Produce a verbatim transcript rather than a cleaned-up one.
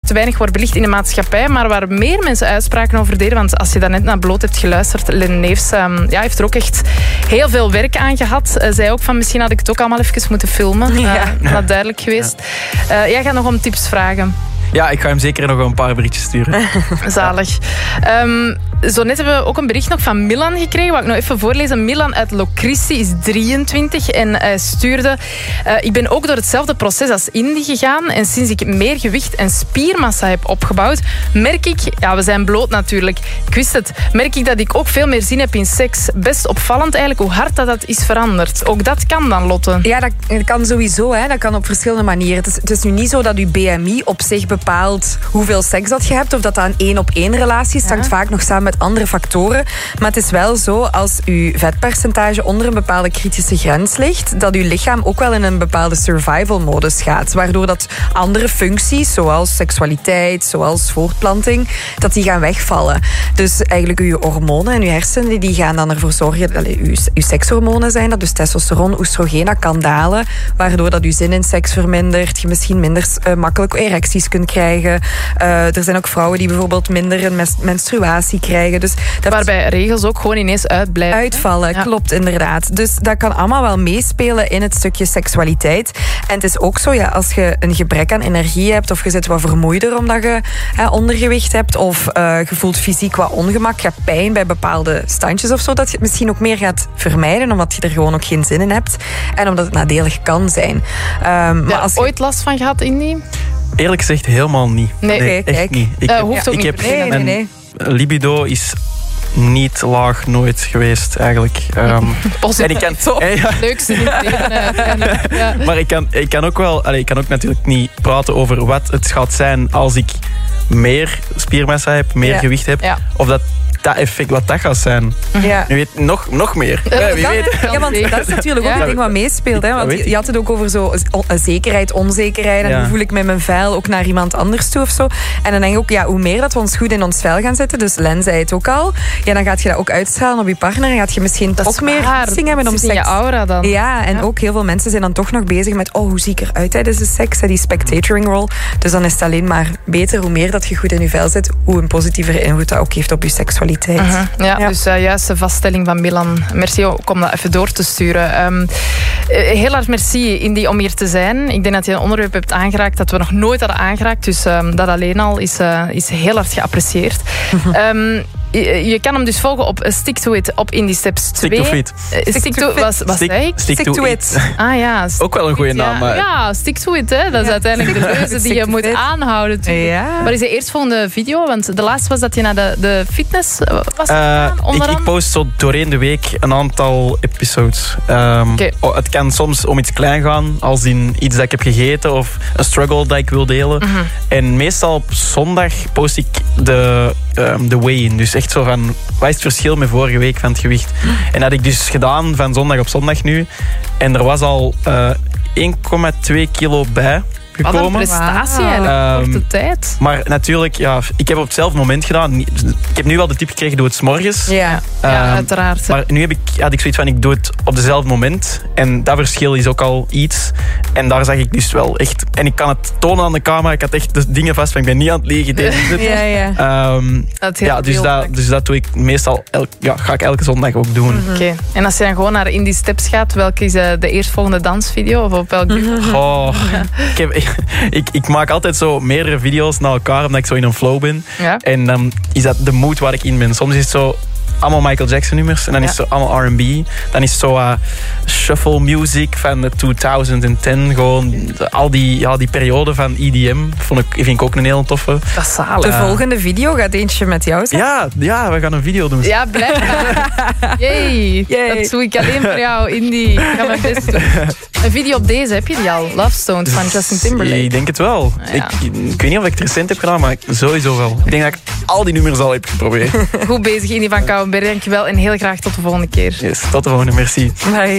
te weinig wordt belicht in de maatschappij, maar waar meer mensen uitspraken over deden. Want als je daar net naar Bloot hebt geluisterd, Len Neefs um, ja, heeft er ook echt heel veel werk aan gehad. Uh, zei ook van, misschien had ik het ook allemaal even moeten filmen. Uh, ja. Dat duidelijk geweest. Uh, jij gaat nog om tips vragen. Ja, ik ga hem zeker nog een paar berichtjes sturen. Zalig. Um, zo net hebben we ook een bericht nog van Milan gekregen. Wat ik nog even voorlezen. Milan uit Lokrissi is drieëntwintig en hij stuurde... Uh, ik ben ook door hetzelfde proces als Indy gegaan. En sinds ik meer gewicht en spiermassa heb opgebouwd, merk ik... Ja, we zijn bloot natuurlijk. Ik wist het. Merk ik dat ik ook veel meer zin heb in seks. Best opvallend eigenlijk hoe hard dat, dat is veranderd. Ook dat kan dan, Lotte. Ja, dat kan sowieso. Hè. Dat kan op verschillende manieren. Het is, het is nu niet zo dat uw B M I op zich bepaalt hoeveel seks dat je hebt of dat dat een één-op-één relatie is. Het hangt vaak nog samen met andere factoren. Maar het is wel zo, als uw vetpercentage onder een bepaalde kritische grens ligt, dat uw lichaam ook wel in een bepaalde survival-modus gaat. Waardoor dat andere functies, zoals seksualiteit, zoals voortplanting, dat die gaan wegvallen. Dus eigenlijk uw hormonen en uw hersenen, die gaan dan ervoor zorgen, dat uw, uw sekshormonen zijn dat, dus testosteron, oestrogeen, dat kan dalen, waardoor dat uw zin in seks vermindert, je misschien minder uh, makkelijk erecties kunt krijgen. Uh, er zijn ook vrouwen die bijvoorbeeld minder een mes- menstruatie krijgen. Dus dat waarbij regels ook gewoon ineens uitblijven. Uitvallen, ja. Klopt, inderdaad. Dus dat kan allemaal wel meespelen in het stukje seksualiteit. En het is ook zo, ja, als je een gebrek aan energie hebt of je zit wat vermoeider omdat je hè, ondergewicht hebt of uh, je voelt fysiek wat ongemak, je hebt pijn bij bepaalde standjes of zo, dat je het misschien ook meer gaat vermijden omdat je er gewoon ook geen zin in hebt en omdat het nadelig kan zijn. Um, ja, maar als je... ooit last van gehad, Indy? Eerlijk gezegd helemaal niet. Nee, nee echt kijk. niet. Ik, uh, hoeft ook ik niet. heb, Nee, nee, nee. Mijn libido is niet laag, nooit geweest eigenlijk. Um, en ik kan toch hey, ja. leukste in het leven. Ja. Maar ik kan, ik kan ook wel, allez, ik kan ook natuurlijk niet praten over wat het gaat zijn als ik meer spiermassa heb, meer ja. gewicht heb, ja. of dat dat effect, wat dat gaat zijn. Ja. Nu weet nog, nog meer. Uh, ja, wie kan, weet. Ja, want dat is natuurlijk ook ja. een ding wat meespeelt. Hè? Want je had het ook over zo zekerheid, onzekerheid. En ja. hoe voel ik met mijn vel ook naar iemand anders toe of zo. En dan denk ik ook, ja, hoe meer dat we ons goed in ons vel gaan zetten, dus Len zei het ook al, ja, dan gaat je dat ook uitstralen op je partner en gaat je misschien dat ook meer zin hebben om seks. seks. In je aura dan. Ja, en ja. ook heel veel mensen zijn dan toch nog bezig met, oh, hoe zie ik eruit tijdens de seks, die spectatoring role. Dus dan is het alleen maar beter, hoe meer dat je goed in je vel zit, hoe een positievere invloed dat ook heeft op je seksualiteit. Uh-huh. Ja, Ja. dus uh, juist de vaststelling van Milan. Merci ook om dat even door te sturen. Um, heel erg merci, Indy, om hier te zijn. Ik denk dat je een onderwerp hebt aangeraakt dat we nog nooit hadden aangeraakt. Dus um, dat alleen al is, uh, is heel hard geapprecieerd. um, je, je kan hem dus volgen op uh, Stick to It op Indie Steps twee. Stick to Fit. Uh, stick, stick to, was, wat stick, zei ik? Stick, stick to, to It. it. Ah ja. Ook wel een goede naam. Ja, Maar... ja, Stick to It. Hè. Dat is ja. uiteindelijk de leuze die je moet fit. aanhouden. Ja. Wat is de eerstvolgende video? Want de laatste was dat je naar de, de fitness was uh, gegaan, ik, ik post zo doorheen de week een aantal episodes. Um, okay. oh, het kan soms om iets klein gaan, als in iets dat ik heb gegeten of een struggle dat ik wil delen. Mm-hmm. En meestal op zondag post ik de, um, de weigh-in. Dus echt zo van, wat is het verschil met vorige week van het gewicht? Mm. En dat had ik dus gedaan van zondag op zondag nu. En er was al uh, één komma twee kilo bij gekomen. Wat een prestatie eigenlijk, um, korte tijd. Maar natuurlijk, ja, ik heb op hetzelfde moment gedaan. Ik heb nu wel de tip gekregen, doe het 's morgens. Ja, ja um, uiteraard. Maar nu heb ik, had ik zoiets van, ik doe het op dezelfde moment. En dat verschil is ook al iets. En daar zag ik dus wel echt... En ik kan het tonen aan de camera. Ik had echt de dingen vast van, ik ben niet aan het liegen. ja, ja. Um, dat ja dus, dat, dus dat doe ik meestal... Elk, ja, ga ik elke zondag ook doen. Mm-hmm. Oké. Okay. En als je dan gewoon naar Indie Steps gaat, welke is uh, de eerstvolgende dansvideo? Of op welk mm-hmm. Oh, ik, heb, ik, ik maak altijd zo meerdere video's naar elkaar, omdat ik zo in een flow ben. Ja. En dan is dat de mood waar ik in ben. Soms is het zo... allemaal Michael Jackson nummers. En dan ja. is het zo allemaal R en B. Dan is het zo uh, shuffle music van de twintig tien. Gewoon al die, ja, die periode van E D M vond ik, vind ik ook een heel toffe. Dat is zalig. De uh, volgende video gaat eentje met jou zijn. Ja, ja, we gaan een video doen. Ja, blijf maar. Yay. Yay. Dat doe ik alleen voor jou, Indy. Ik ga mijn best doen. Een video op deze, heb je die al? Love Stones van Justin Timberlake. Ik denk het wel. Ja. Ik, ik weet niet of ik het recent heb gedaan, maar sowieso wel. Ik denk dat ik al die nummers al heb geprobeerd. Goed bezig, Indy van Kouwenberg. Dankjewel en heel graag tot de volgende keer. Yes, tot de volgende, merci. Bye.